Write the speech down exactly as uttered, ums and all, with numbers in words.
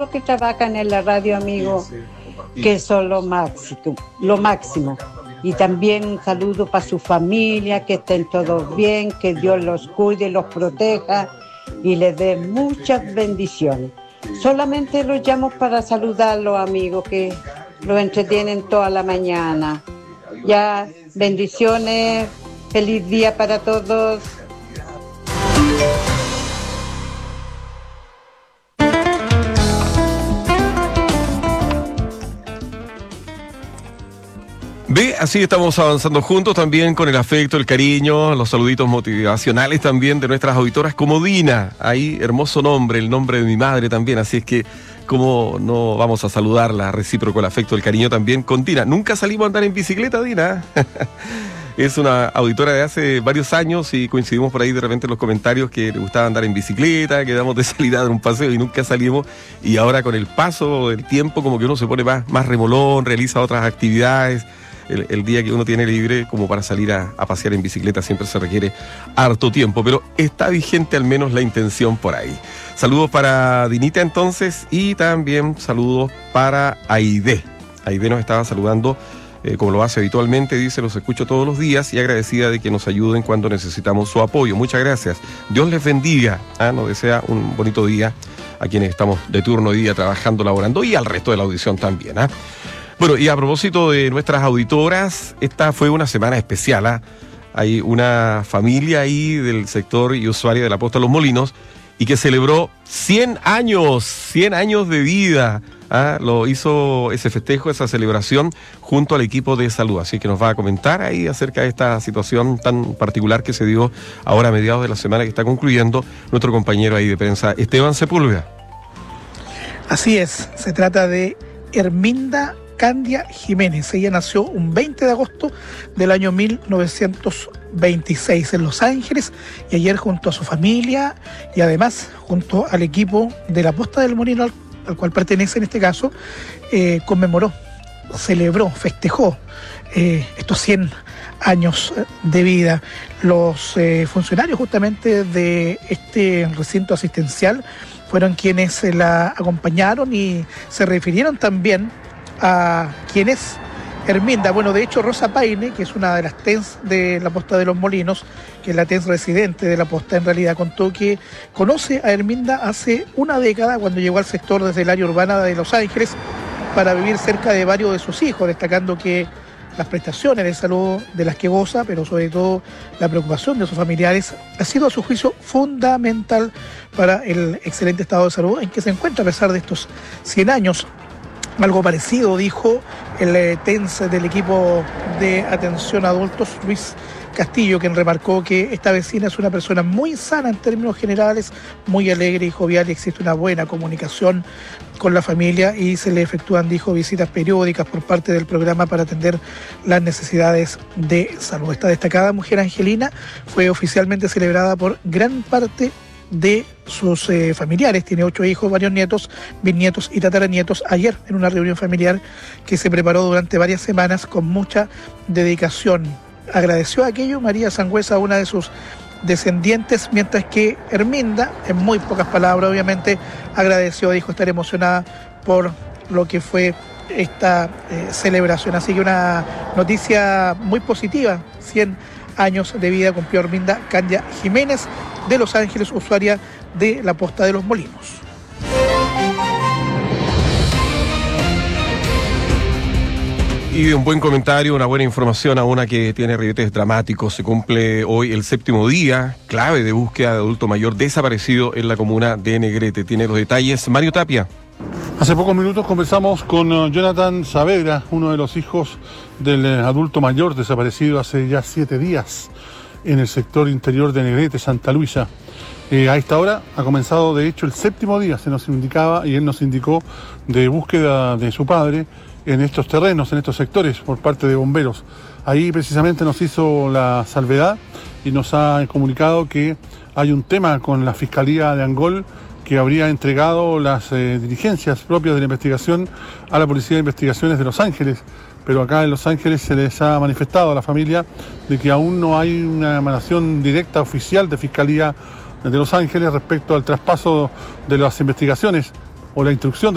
los que trabajan en la radio, amigo, que son lo máximo, lo máximo. Y también un saludo para su familia, que estén todos bien, que Dios los cuide, los proteja y les dé muchas bendiciones. Solamente los llamo para saludarlos, amigos, que los entretienen toda la mañana. Ya, bendiciones, feliz día para todos. Ve, así estamos avanzando juntos también con el afecto, el cariño, los saluditos motivacionales también de nuestras auditoras como Dina. Ahí, hermoso nombre, el nombre de mi madre también, así es que cómo no vamos a saludarla recíproco, el afecto, el cariño también con Dina. Nunca salimos a andar en bicicleta, Dina. Es una auditora de hace varios años y coincidimos por ahí de repente en los comentarios que le gustaba andar en bicicleta, quedamos de salir a dar un paseo y nunca salimos. Y ahora con el paso del tiempo como que uno se pone más, más remolón, realiza otras actividades. El, el día que uno tiene libre como para salir a, a pasear en bicicleta siempre se requiere harto tiempo, pero está vigente al menos la intención por ahí. Saludos para Dinita entonces y también saludos para Aide. Aide nos estaba saludando eh, como lo hace habitualmente, dice, los escucho todos los días y agradecida de que nos ayuden cuando necesitamos su apoyo. Muchas gracias. Dios les bendiga. ¿Ah? Nos desea un bonito día a quienes estamos de turno hoy día trabajando, laborando y al resto de la audición también. ¿Ah? Bueno, y a propósito de nuestras auditoras, esta fue una semana especial. ¿eh? Hay una familia ahí del sector y usuaria de la Posta Los Molinos y que celebró cien años, cien años de vida. ¿eh? Lo hizo ese festejo, esa celebración, junto al equipo de salud. Así que nos va a comentar ahí acerca de esta situación tan particular que se dio ahora a mediados de la semana que está concluyendo nuestro compañero ahí de prensa, Esteban Sepúlveda. Así es, se trata de Herminda Candia Jiménez. Ella nació un veinte de agosto del año mil novecientos veintiséis en Los Ángeles y ayer junto a su familia y además junto al equipo de la Posta del Molino al, al cual pertenece en este caso, eh, conmemoró, celebró, festejó eh, estos cien años de vida. Los eh, funcionarios justamente de este recinto asistencial fueron quienes la acompañaron y se refirieron también a quién es Herminda. Bueno, de hecho, Rosa Paine, que es una de las T E N S de la Posta de los Molinos, que es la T E N S residente de la Posta, en realidad contó que conoce a Herminda hace una década cuando llegó al sector desde el área urbana de Los Ángeles para vivir cerca de varios de sus hijos, destacando que las prestaciones de salud de las que goza, pero sobre todo la preocupación de sus familiares, ha sido a su juicio fundamental para el excelente estado de salud en que se encuentra a pesar de estos cien años. Algo parecido dijo el T E N S del equipo de atención a adultos, Luis Castillo, quien remarcó que esta vecina es una persona muy sana en términos generales, muy alegre y jovial, y existe una buena comunicación con la familia y se le efectúan, dijo, visitas periódicas por parte del programa para atender las necesidades de salud. Esta destacada mujer angelina fue oficialmente celebrada por gran parte de sus eh, familiares. Tiene ocho hijos, varios nietos, bisnietos y tataranietos. Ayer, en una reunión familiar que se preparó durante varias semanas con mucha dedicación. Agradeció aquello María Sangüesa, una de sus descendientes, mientras que Herminda, en muy pocas palabras obviamente, agradeció, dijo estar emocionada por lo que fue esta eh, celebración. Así que una noticia muy positiva. cien años de vida cumplió Herminda Candia Jiménez de Los Ángeles, usuaria de la Posta de los Molinos. Y de un buen comentario, una buena información a una que tiene ribetes dramáticos. Se cumple hoy el séptimo día clave de búsqueda de adulto mayor desaparecido en la comuna de Negrete. Tiene los detalles Mario Tapia. Hace pocos minutos conversamos con uh, Jonathan Saavedra, uno de los hijos del uh, adulto mayor desaparecido hace ya siete días en el sector interior de Negrete, Santa Luisa. Eh, a esta hora ha comenzado de hecho el séptimo día, se nos indicaba, y él nos indicó, de búsqueda de su padre en estos terrenos, en estos sectores, por parte de bomberos. Ahí precisamente nos hizo la salvedad y nos ha comunicado que hay un tema con la Fiscalía de Angol que habría entregado las eh, diligencias propias de la investigación a la Policía de Investigaciones de Los Ángeles, pero acá en Los Ángeles se les ha manifestado a la familia de que aún no hay una emanación directa oficial de Fiscalía de Los Ángeles respecto al traspaso de las investigaciones o la instrucción de